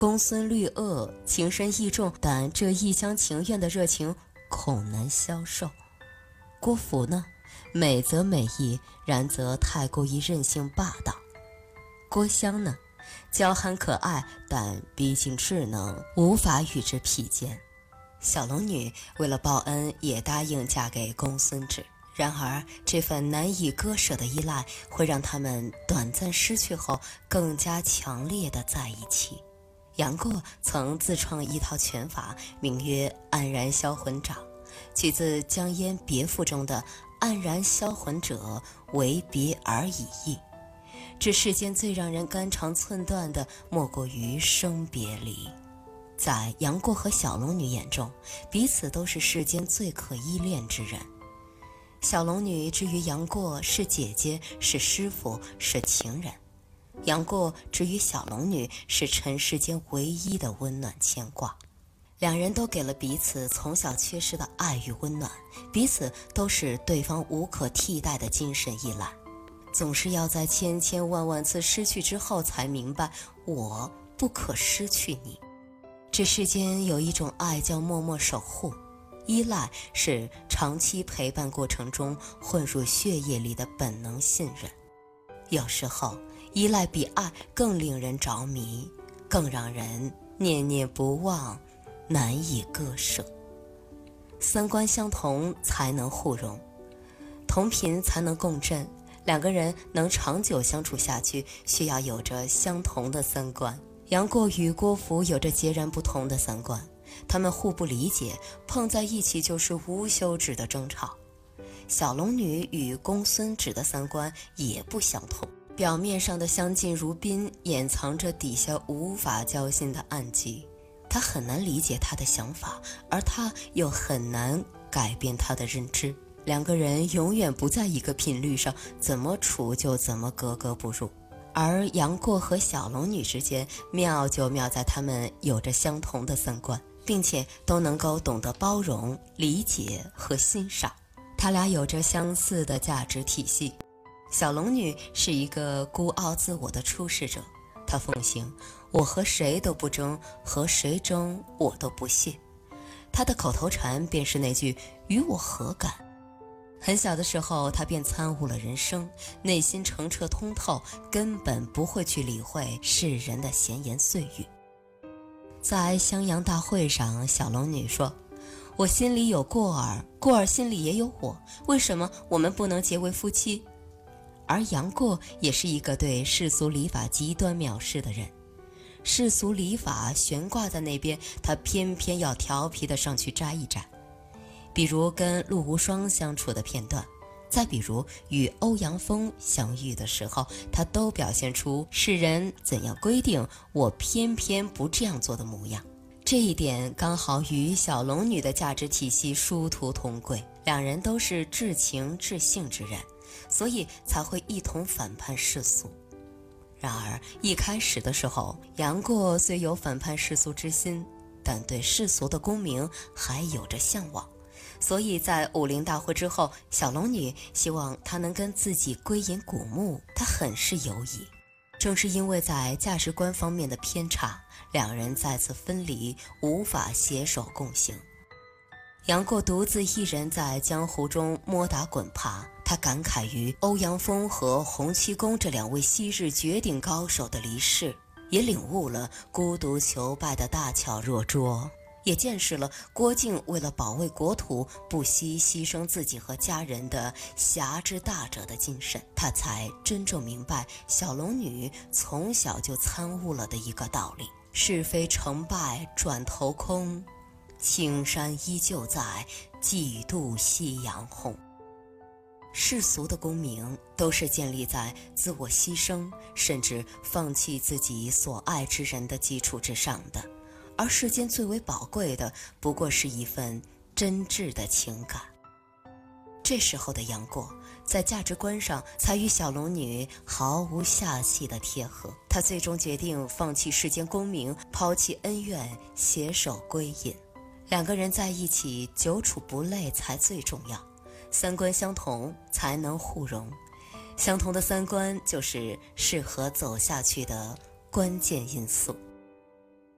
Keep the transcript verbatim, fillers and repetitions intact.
公孙绿萼情深意重，但这一厢情愿的热情恐难消受。郭芙呢，美则美意，然则太过于任性霸道。郭襄呢，娇憨可爱，但毕竟稚嫩，无法与之匹肩。小龙女为了报恩，也答应嫁给公孙止。然而这份难以割舍的依赖，会让他们短暂失去后，更加强烈地在一起。杨过曾自创一套拳法，名曰黯然销魂掌，取自江淹别赋中的黯然销魂者，为别而已矣。这世间最让人肝肠寸断的，莫过于生别离。在杨过和小龙女眼中，彼此都是世间最可依恋之人。小龙女之于杨过，是姐姐，是师傅，是情人；杨过之于小龙女，是尘世间唯一的温暖牵挂。两人都给了彼此从小缺失的爱与温暖，彼此都是对方无可替代的精神依赖。总是要在千千万万次失去之后，才明白我不可失去你。这世间有一种爱叫默默守护，依赖是长期陪伴过程中混入血液里的本能信任。有时候依赖比爱更令人着迷，更让人念念不忘，难以割舍。三观相同才能互融，同频才能共振。两个人能长久相处下去，需要有着相同的三观。杨过与郭芙有着截然不同的三观，他们互不理解，碰在一起就是无休止的争吵。小龙女与公孙止的三观也不相同，表面上的相敬如宾，掩藏着底下无法交心的暗疾。他很难理解他的想法，而他又很难改变他的认知。两个人永远不在一个频率上，怎么处就怎么格格不入。而杨过和小龙女之间妙就妙在他们有着相同的三观，并且都能够懂得包容、理解和欣赏。他俩有着相似的价值体系。小龙女是一个孤傲自我的出世者，她奉行我和谁都不争，和谁争我都不屑。她的口头禅便是那句与我何干。很小的时候，他便参悟了人生，内心澄澈通透，根本不会去理会世人的闲言碎语。在襄阳大会上，小龙女说：我心里有过儿，过儿心里也有我，为什么我们不能结为夫妻？而杨过也是一个对世俗礼法极端藐视的人，世俗礼法悬挂在那边，他偏偏要调皮地上去摘一摘。比如跟陆无双相处的片段，再比如与欧阳锋相遇的时候，他都表现出世人怎样规定，我偏偏不这样做的模样。这一点刚好与小龙女的价值体系殊途同归，两人都是至情至性之人，所以才会一同反叛世俗。然而一开始的时候，杨过虽有反叛世俗之心，但对世俗的功名还有着向往。所以在武林大会之后，小龙女希望他能跟自己归隐古墓，他很是犹疑。正是因为在价值观方面的偏差，两人再次分离，无法携手共行。杨过独自一人在江湖中摸打滚爬，他感慨于欧阳锋和洪七公这两位昔日绝顶高手的离世，也领悟了孤独求败的大巧若拙，也见识了郭靖为了保卫国土不惜牺牲自己和家人的侠之大者的精神。他才真正明白小龙女从小就参悟了的一个道理：是非成败转头空，青山依旧在，几度夕阳红。世俗的功名都是建立在自我牺牲，甚至放弃自己所爱之人的基础之上的，而世间最为宝贵的，不过是一份真挚的情感。这时候的杨过，在价值观上才与小龙女毫无下气的贴合。他最终决定放弃世间功名，抛弃恩怨，携手归隐。两个人在一起，久处不累才最重要。三观相同才能互融，相同的三观就是适合走下去的关键因素。